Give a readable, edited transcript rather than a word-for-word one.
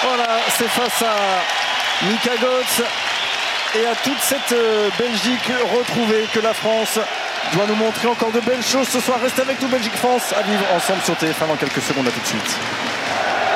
Voilà, c'est face à Mika Götze et à toute cette Belgique retrouvée que la France doit nous montrer encore de belles choses ce soir. Restez avec nous, Belgique-France, à vivre ensemble sur TF1 dans quelques secondes. À tout de suite.